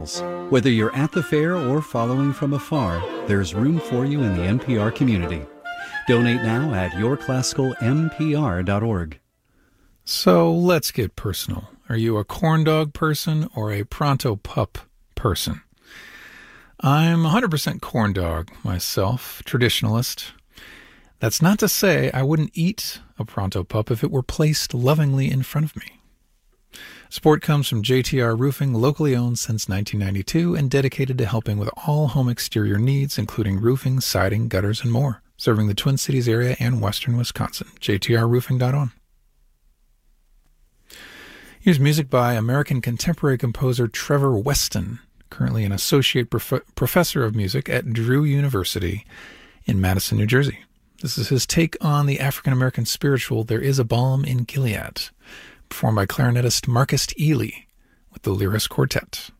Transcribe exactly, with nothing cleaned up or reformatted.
Whether you're at the fair or following from afar, there's room for you in the N P R community. Donate now at your classical n p r dot org. So let's get personal. Are you a corn dog person or a Pronto Pup person? I'm one hundred percent corn dog myself, traditionalist. That's not to say I wouldn't eat a Pronto Pup if it were placed lovingly in front of me. Support comes from J T R Roofing, locally owned since nineteen ninety-two and dedicated to helping with all home exterior needs, including roofing, siding, gutters, and more. Serving the Twin Cities area and western Wisconsin. j t r roofing dot on. Here's music by American contemporary composer Trevor Weston, currently an associate prof- professor of music at Drew University in Madison, New Jersey. This is his take on the African-American spiritual There Is a Balm in Gilead, performed by clarinetist Marcus Ely with the Lyris Quartet.